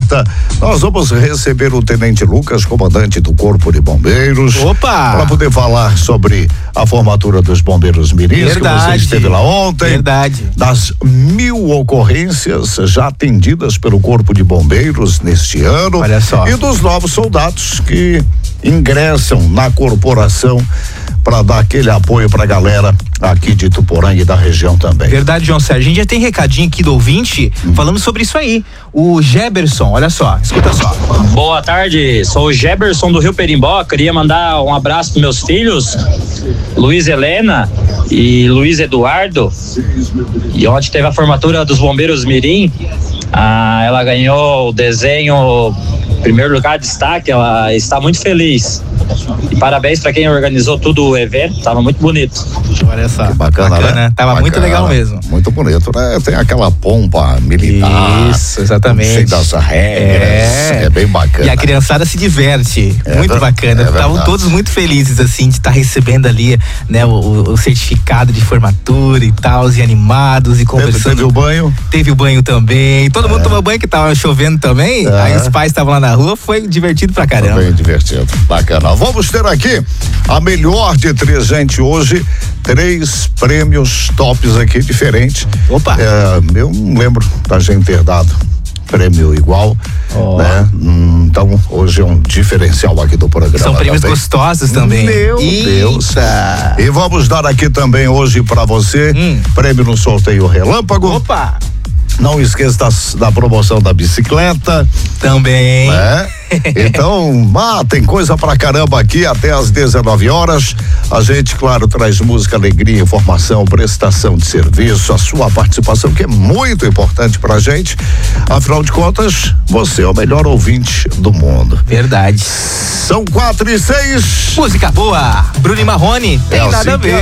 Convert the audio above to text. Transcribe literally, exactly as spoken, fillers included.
quarta, nós vamos receber o Tenente Lucas, comandante do Corpo de Bombeiros. Opa! Para poder falar sobre a formatura dos bombeiros mirins, que você esteve lá ontem. Verdade. Das mil ocorrências já atendidas pelo Corpo de Bombeiros neste ano. Olha só. E dos novos soldados que ingressam na corporação para dar aquele apoio para a galera aqui de Ituporanga e da região também. Verdade, João Sérgio. A gente já tem recadinho aqui do ouvinte hum. falando sobre isso aí. O Geberson, olha só, escuta só. Boa tarde, sou o Geberson do Rio Perimbó. Queria mandar um abraço para meus filhos, Luiz Helena e Luiz Eduardo. E ontem teve a formatura dos Bombeiros Mirim. Ah, ela ganhou o desenho primeiro lugar de destaque, ela está muito feliz. E parabéns para quem organizou tudo o evento, tava muito bonito. Olha só. Que bacana, bacana, né? Tava bacana, muito legal mesmo. Muito bonito, né? Tem aquela pompa militar. Isso, exatamente. Cheio das regras. É. é bem bacana. E a criançada se diverte. É muito ver, bacana. Estavam é todos muito felizes, assim, de estar tá recebendo ali, né, o, o certificado de formatura e tal, e animados e conversando. Teve, teve o banho? Teve o banho também. Todo é. mundo tomou banho, que tava chovendo também. É. Aí os pais estavam lá na rua, foi divertido pra caramba. Foi bem divertido. Bacana. Vamos ter aqui a melhor de três, gente, hoje, três prêmios tops aqui, diferentes. Opa! É, eu não lembro da gente ter dado prêmio igual, oh. né? Então, hoje é um diferencial aqui do programa. São prêmios também. gostosos também. Meu Eita. Deus. E vamos dar aqui também hoje pra você, hum. prêmio no sorteio Relâmpago. Opa! Não esqueça da, da promoção da bicicleta. Também. Né? Então, ah, tem coisa pra caramba aqui até às dezenove horas. A gente, claro, traz música, alegria, informação, prestação de serviço, a sua participação, que é muito importante pra gente. Afinal de contas, você é o melhor ouvinte do mundo. Verdade. São quatro e seis. Música boa. Bruno e Marrone. Tem é nada assim a ver.